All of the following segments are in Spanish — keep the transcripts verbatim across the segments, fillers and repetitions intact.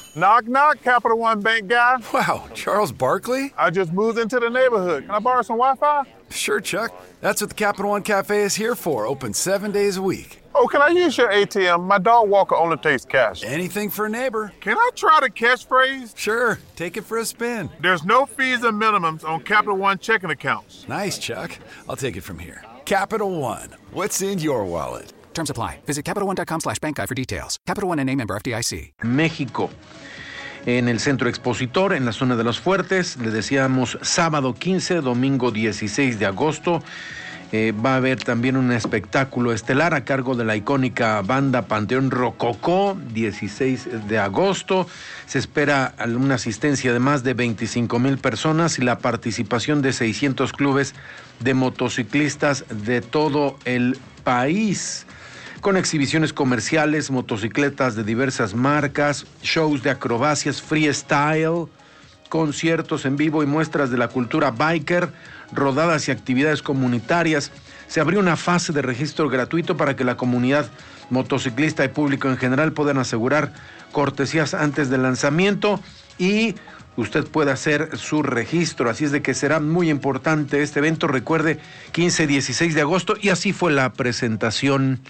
Knock, knock, Capital One Bank guy. Wow, Charles Barkley? I just moved into the neighborhood. Can I borrow some Wi-Fi? Sure, Chuck. That's what the Capital One Cafe is here for, open seven days a week. Oh, can I use your A T M? My dog Walker only takes cash. Anything for a neighbor. Can I try the catchphrase? Sure, take it for a spin. There's no fees or minimums on Capital One checking accounts. Nice, Chuck. I'll take it from here. Capital One, what's in your wallet? Terms apply. Visit CapitalOne.com slash bank guide for details. Capital One N A member F D I C. México. En el Centro Expositor, en la zona de Los Fuertes, le decíamos sábado quince, domingo dieciséis de agosto. Eh, va a haber también un espectáculo estelar a cargo de la icónica banda Panteón Rococó, dieciséis de agosto. Se espera una asistencia de más de veinticinco mil personas y la participación de seiscientos clubes de motociclistas de todo el país, con exhibiciones comerciales, motocicletas de diversas marcas, shows de acrobacias freestyle, conciertos en vivo y muestras de la cultura biker, rodadas y actividades comunitarias. Se abrió una fase de registro gratuito para que la comunidad motociclista y público en general puedan asegurar cortesías antes del lanzamiento y usted puede hacer su registro. Así es de que será muy importante este evento. Recuerde, quince, dieciséis de agosto, y así fue la presentación.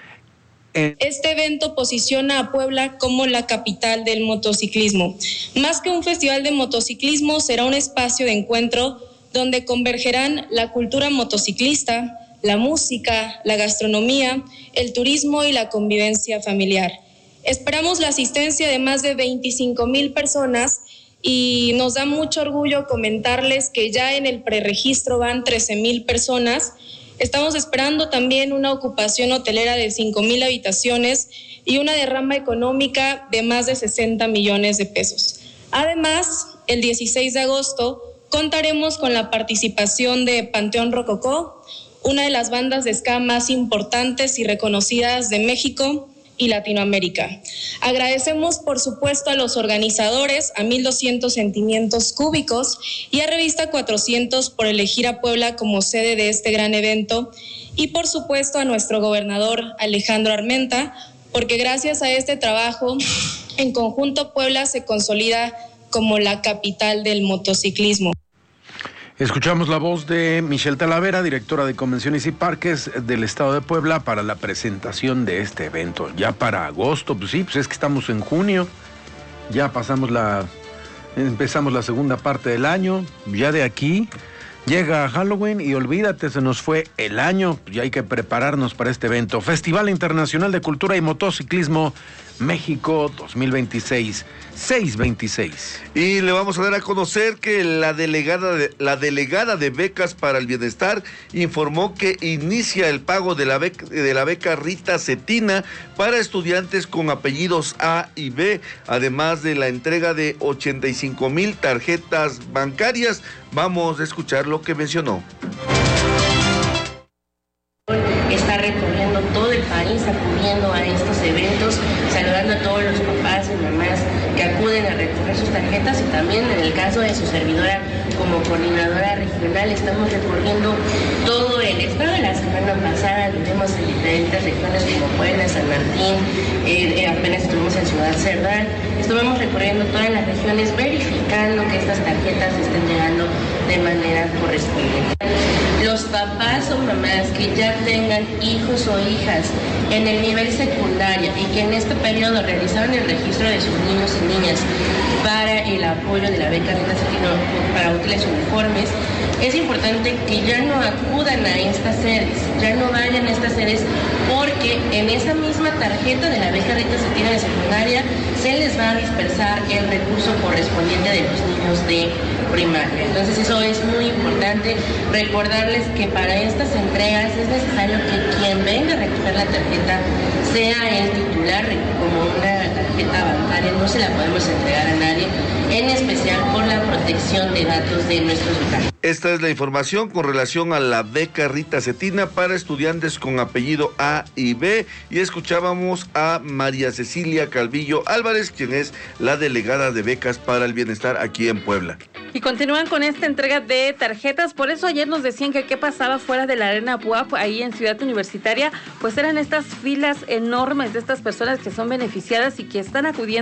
Este evento posiciona a Puebla como la capital del motociclismo. Más que un festival de motociclismo, será un espacio de encuentro donde convergerán la cultura motociclista, la música, la gastronomía, el turismo y la convivencia familiar. Esperamos la asistencia de más de veinticinco mil personas y nos da mucho orgullo comentarles que ya en el preregistro van trece mil personas. Estamos esperando también una ocupación hotelera de cinco mil habitaciones y una derrama económica de más de sesenta millones de pesos. Además, el dieciséis de agosto contaremos con la participación de Panteón Rococó, una de las bandas de ska más importantes y reconocidas de México y Latinoamérica. Agradecemos, por supuesto, a los organizadores, a mil doscientos Sentimientos Cúbicos y a Revista cuatrocientos por elegir a Puebla como sede de este gran evento, y por supuesto a nuestro gobernador Alejandro Armenta, porque gracias a este trabajo, en conjunto Puebla se consolida como la capital del motociclismo. Escuchamos la voz de Michelle Talavera, directora de Convenciones y Parques del Estado de Puebla, para la presentación de este evento. Ya para agosto, pues sí, pues es que estamos en junio, ya pasamos la, empezamos la segunda parte del año, ya de aquí llega Halloween y olvídate, se nos fue el año, ya hay que prepararnos para este evento. Festival Internacional de Cultura y Motociclismo México dos mil veintiséis, seis veintiséis. Y le vamos a dar a conocer que la delegada de, la delegada de Becas para el Bienestar informó que inicia el pago de la beca, de la beca Rita Cetina para estudiantes con apellidos A y B, además de la entrega de ochenta y cinco mil tarjetas bancarias. Vamos a escuchar lo que mencionó. Está recorriendo todo el país, acudiendo a estos eventos, saludando a todos los papás y mamás que acuden a recoger sus tarjetas, y también en el caso de su servidora como coordinadora regional estamos recorriendo todo el estado. La semana pasada vivimos en diferentes regiones como Puebla, San Martín, eh, eh, apenas estuvimos en Ciudad Cerdán. Estuvimos recorriendo todas las regiones verificando que estas tarjetas estén llegando de manera correspondiente. Los papás o mamás que ya tengan hijos o hijas en el nivel secundario y que en este periodo realizaron el registro de sus niños y niñas para el apoyo de la beca Rita Cetina para útiles uniformes, es importante que ya no acudan a estas sedes, ya no vayan a estas sedes, porque en esa misma tarjeta de la beca Rita Cetina de secundaria se les va a dispersar el recurso correspondiente de los niños de primaria. Entonces eso es muy importante, recordarles que para estas entregas es necesario que quien venga a recoger la tarjeta sea el titular, como una tarjeta bancaria no se la podemos entregar a nadie, en especial por la protección de datos de nuestros usuarios. Esta es la información con relación a la beca Rita Cetina para estudiantes con apellido A y B, y escuchábamos a María Cecilia Calvillo Álvarez, quien es la delegada de Becas para el Bienestar aquí en Puebla. Y continúan con esta entrega de tarjetas. Por eso ayer nos decían que qué pasaba fuera de la Arena B U A P, ahí en Ciudad Universitaria, pues eran estas filas enormes de estas personas que son beneficiadas y que están acudiendo